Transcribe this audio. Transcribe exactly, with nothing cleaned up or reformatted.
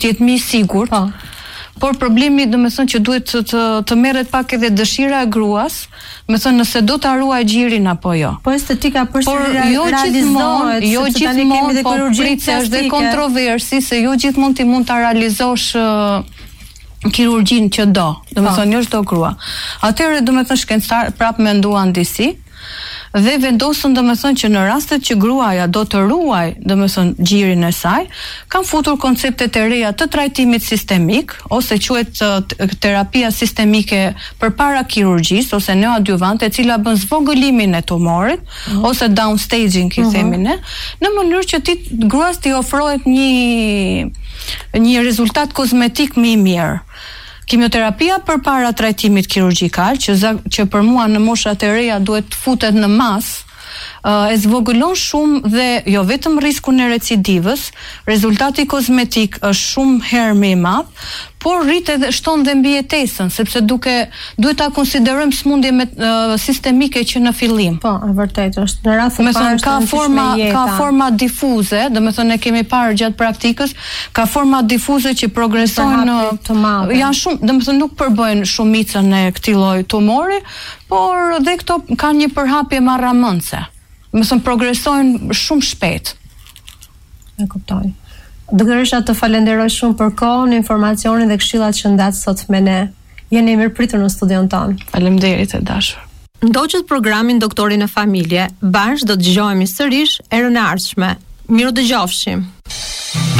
të jetë më i sigurt. Po. Por problemi do të thënë që duhet të, të, të merret pak edhe dëshira e gruas, do të thënë nëse do ta ruaj gjirin apo jo. Po estetika përsëri jo realizohet, jo gjithmonë, po pritse është dhe kontroversi se jo gjithmonë ti mund ta realizosh uh, kirurgjinë që do, do të thënë jo çdo grua. Atëherë do të thënë shkencëtar prapë menduan disi dhe vendosën domethënë që në rastet që gruaja do të ruaj domethënë gjirin e saj, kanë futur konceptet e reja të trajtimit sistemik ose quhet terapia sistemike përpara kirurgjisë ose neoadjuvante, e cila bën zvogëlimin e tumorit uh -huh. ose downstaging i themi ne, në mënyrë që ti gruas t'i ofrohet një një rezultat kozmetik më i mirë. Kimioterapia përpara trajtimit kirurgjikal, që, që për mua në moshat e reja duhet të futet në mas, uh, e zvogëlon shumë dhe jo vetëm riskun e recidivës, rezultati kozmetik është shumë herë më i madh, por rrit edhe shton dhe mbijetesën, sepse duke duhet ta konsiderojmë smundje me uh, sistemike që në fillim. Po, e vërtet është. Në rast të parë ka forma ka forma difuze, domethënë ne kemi parë gjatë praktikës, ka forma difuze që progresojnë janë shumë, domethënë nuk përbëjnë shumicën e këtij lloji tumori, por dhe këto kanë një përhapje marramëndse. Domethënë progresojnë shumë shpejt. E kuptoj. Doktoresha, të falenderoj shumë për kohën, informacionin dhe këshillat që ndat sot me ne. Jeni mirëpritur në studion tonë. Faleminderit e dashur. Ndoqët programin Doktori në Familje, bashkë do të dëgjohemi sërish erën e ardhshme. Miru dëgjofshim.